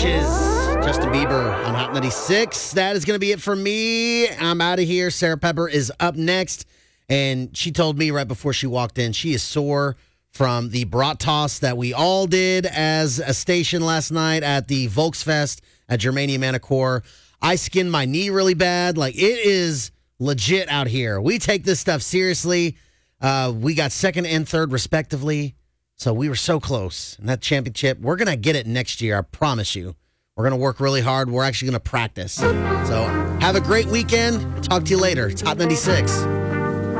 Beaches. Justin Bieber on Hot 96. That is going to be it for me. I'm out of here. Sarah Pepper is up next. And she told me right before she walked in, she is sore from the brat toss that we all did as a station last night at the Volksfest at Germania Manicure. I skinned my knee really bad. Like, it is legit out here. We take this stuff seriously. We got second and third, respectively. So we were so close. And that championship, we're going to get it next year, I promise you. We're going to work really hard. We're actually going to practice. So have a great weekend. Talk to you later. It's Hot 96.